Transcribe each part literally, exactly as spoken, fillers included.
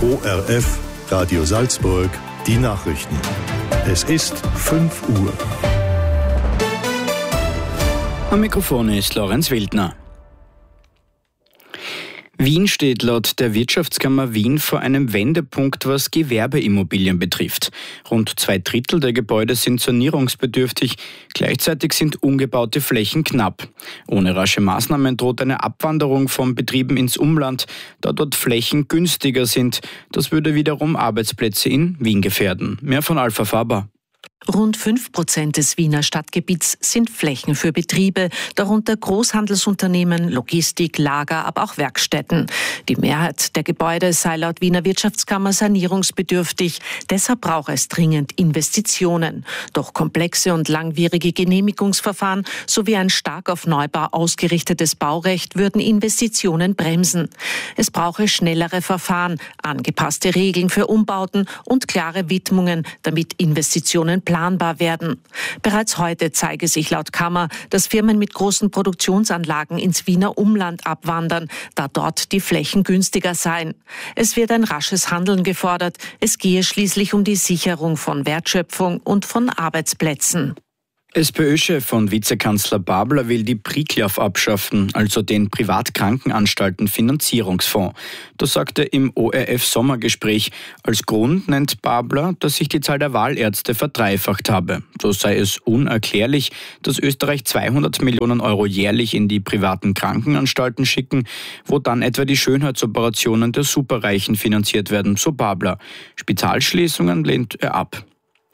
O R F, Radio Salzburg, die Nachrichten. Es ist fünf Uhr. Am Mikrofon ist Lorenz Wildner. Wien steht laut der Wirtschaftskammer Wien vor einem Wendepunkt, was Gewerbeimmobilien betrifft. Rund zwei Drittel der Gebäude sind sanierungsbedürftig, gleichzeitig sind ungebaute Flächen knapp. Ohne rasche Maßnahmen droht eine Abwanderung von Betrieben ins Umland, da dort Flächen günstiger sind. Das würde wiederum Arbeitsplätze in Wien gefährden. Mehr von Alpha Faber. Rund fünf Prozent des Wiener Stadtgebiets sind Flächen für Betriebe, darunter Großhandelsunternehmen, Logistik, Lager, aber auch Werkstätten. Die Mehrheit der Gebäude sei laut Wiener Wirtschaftskammer sanierungsbedürftig. Deshalb braucht es dringend Investitionen. Doch komplexe und langwierige Genehmigungsverfahren sowie ein stark auf Neubau ausgerichtetes Baurecht würden Investitionen bremsen. Es brauche schnellere Verfahren, angepasste Regeln für Umbauten und klare Widmungen, damit Investitionen planbar werden. Bereits heute zeige sich laut Kammer, dass Firmen mit großen Produktionsanlagen ins Wiener Umland abwandern, da dort die Flächen günstiger seien. Es wird ein rasches Handeln gefordert. Es gehe schließlich um die Sicherung von Wertschöpfung und von Arbeitsplätzen. SPÖ-Chef und Vizekanzler Babler will die Priklav abschaffen, also den Privatkrankenanstalten Finanzierungsfonds. Das sagte er im O R F-Sommergespräch. Als Grund nennt Babler, dass sich die Zahl der Wahlärzte verdreifacht habe. So sei es unerklärlich, dass Österreich zweihundert Millionen Euro jährlich in die privaten Krankenanstalten schicken, wo dann etwa die Schönheitsoperationen der Superreichen finanziert werden, so Babler. Spitalschließungen lehnt er ab.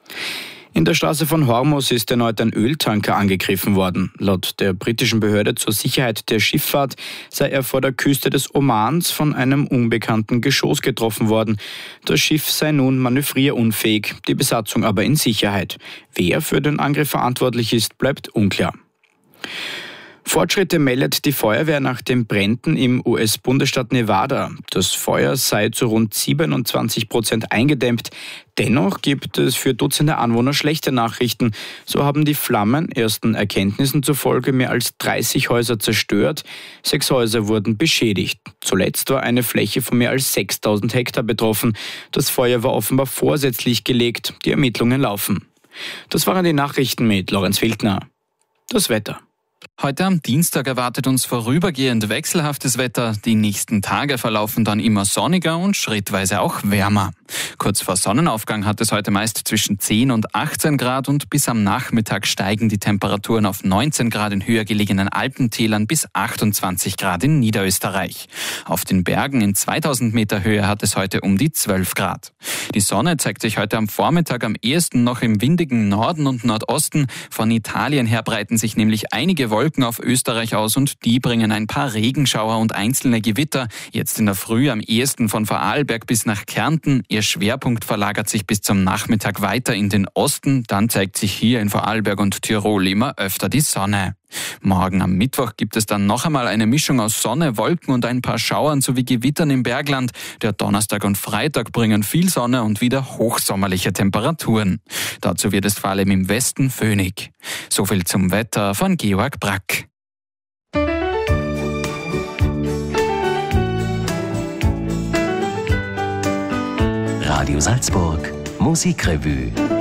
In der Straße von Hormuz ist erneut ein Öltanker angegriffen worden. Laut der britischen Behörde zur Sicherheit der Schifffahrt sei er vor der Küste des Omans von einem unbekannten Geschoss getroffen worden. Das Schiff sei nun manövrierunfähig, die Besatzung aber in Sicherheit. Wer für den Angriff verantwortlich ist, bleibt unklar. Fortschritte meldet die Feuerwehr nach den Bränden im U S-Bundesstaat Nevada. Das Feuer sei zu rund siebenundzwanzig Prozent eingedämmt. Dennoch gibt es für Dutzende Anwohner schlechte Nachrichten. So haben die Flammen ersten Erkenntnissen zufolge mehr als dreißig Häuser zerstört. Sechs Häuser wurden beschädigt. Zuletzt war eine Fläche von mehr als sechstausend Hektar betroffen. Das Feuer war offenbar vorsätzlich gelegt. Die Ermittlungen laufen. Das waren die Nachrichten mit Lorenz Wildner. Das Wetter. Heute am Dienstag erwartet uns vorübergehend wechselhaftes Wetter. Die nächsten Tage verlaufen dann immer sonniger und schrittweise auch wärmer. Kurz vor Sonnenaufgang hat es heute meist zwischen zehn und achtzehn Grad und bis am Nachmittag steigen die Temperaturen auf neunzehn Grad in höher gelegenen Alpentälern bis achtundzwanzig Grad in Niederösterreich. Auf den Bergen in zweitausend Meter Höhe hat es heute um die zwölf Grad. Die Sonne zeigt sich heute am Vormittag am ehesten noch im windigen Norden und Nordosten. Von Italien her breiten sich nämlich einige Wolken auf Österreich aus und die bringen ein paar Regenschauer und einzelne Gewitter. Jetzt in der Früh am ehesten von Vorarlberg bis nach Kärnten. Ihr Schwerpunkt verlagert sich bis zum Nachmittag weiter in den Osten. Dann zeigt sich hier in Vorarlberg und Tirol immer öfter die Sonne. Morgen am Mittwoch gibt es dann noch einmal eine Mischung aus Sonne, Wolken und ein paar Schauern sowie Gewittern im Bergland. Der Donnerstag und Freitag bringen viel Sonne und wieder hochsommerliche Temperaturen. Dazu wird es vor allem im Westen föhnig. Soviel zum Wetter von Georg Brack. Radio Salzburg, Musikrevue.